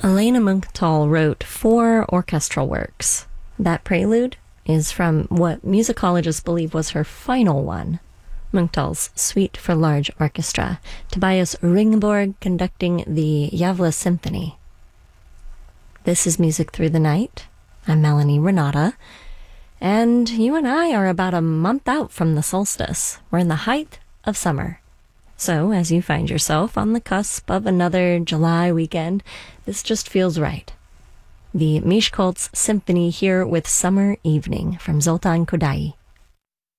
Elena Munkhtall wrote 4 orchestral works. That prelude is from what musicologists believe was her final one, Munkhtall's Suite for Large Orchestra, Tobias Ringborg conducting the Gävle Symphony. This is Music Through the Night. I'm Melanie Renata, and you and I are about a month out from the solstice. We're in the height of summer. So, as you find yourself on the cusp of another July weekend, this just feels right. The Miskolc Symphony here with Summer Evening from Zoltan Kodaly.